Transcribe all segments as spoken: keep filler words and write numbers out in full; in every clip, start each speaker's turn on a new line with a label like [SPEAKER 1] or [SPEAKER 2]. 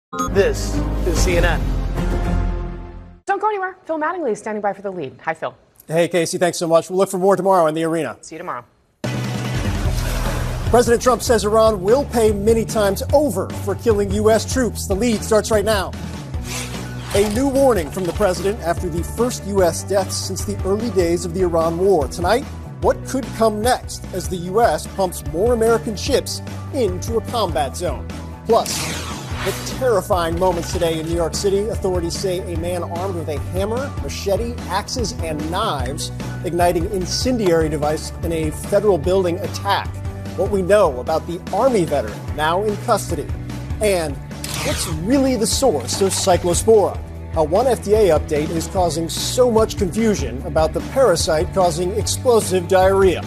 [SPEAKER 1] This is C N N.
[SPEAKER 2] Don't go anywhere. Phil Mattingly is standing by for the lead. Hi, Phil.
[SPEAKER 3] Hey, Casey, thanks so much. We'll look for more tomorrow in the arena.
[SPEAKER 2] See you tomorrow.
[SPEAKER 3] President Trump says Iran will pay many times over for killing U S troops. The lead starts right now. A new warning from the president after the first U S deaths since the early days of the Iran war. Tonight, what could come next as the U S pumps more American ships into a combat zone? Plus, the terrifying moments today in New York City. Authorities say a man armed with a hammer, machete, axes, and knives igniting incendiary device in a federal building attack. What we know about the Army veteran now in custody. And what's really the source of Cyclospora? How one F D A update is causing so much confusion about the parasite causing explosive diarrhea.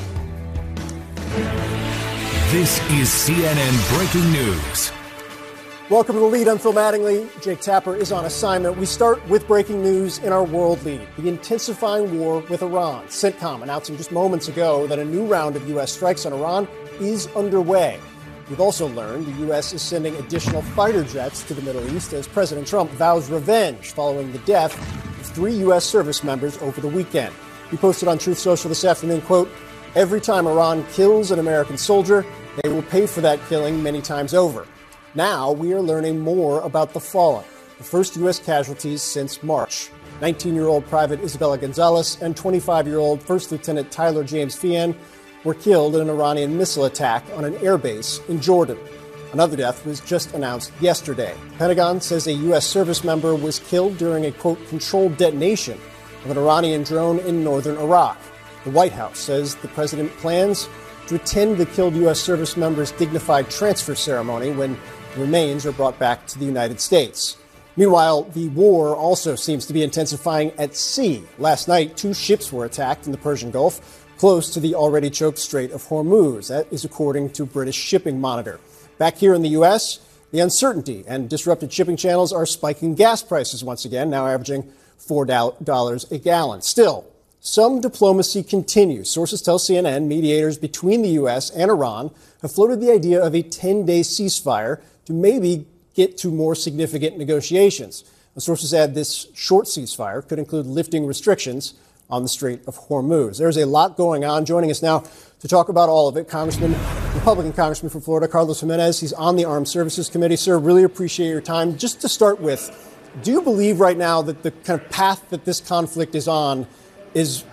[SPEAKER 4] This is C N N Breaking News.
[SPEAKER 3] Welcome to The Lead. I'm Phil Mattingly. Jake Tapper is on assignment. We start with breaking news in our world lead. The intensifying war with Iran. CENTCOM announcing just moments ago that a new round of U S strikes on Iran is underway. We've also learned the U S is sending additional fighter jets to the Middle East as President Trump vows revenge following the death of three U S service members over the weekend. We posted on Truth Social this afternoon, quote, "Every time Iran kills an American soldier, they will pay for that killing many times over." Now we are learning more about the fallen, the first U S casualties since March. nineteen-year-old Private Isabella Gonzalez and twenty-five-year-old First Lieutenant Tyler James Fian were killed in an Iranian missile attack on an airbase in Jordan. Another death was just announced yesterday. The Pentagon says a U S service member was killed during a, quote, controlled detonation of an Iranian drone in northern Iraq. The White House says the president plans to attend the killed U S service member's dignified transfer ceremony when remains are brought back to the United States. Meanwhile, the war also seems to be intensifying at sea. Last night, two ships were attacked in the Persian Gulf, close to the already choked Strait of Hormuz. That is according to British Shipping Monitor. Back here in the U S, the uncertainty and disrupted shipping channels are spiking gas prices once again, now averaging four dollars a gallon. Still, some diplomacy continues. Sources tell C N N mediators between the U S and Iran have floated the idea of a ten-day ceasefire to maybe get to more significant negotiations. The sources add this short ceasefire could include lifting restrictions on the Strait of Hormuz. There's a lot going on. Joining us now to talk about all of it, Congressman, Republican Congressman from Florida, Carlos Gimenez. He's on the Armed Services Committee. Sir, really appreciate your time. Just to start with, do you believe right now that the kind of path that this conflict is on is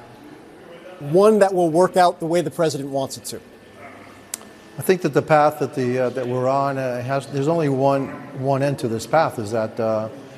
[SPEAKER 3] one that will work out the way the president wants it to?
[SPEAKER 5] I think that the path that the uh, that we're on uh, has there's only one one end to this path, is that uh,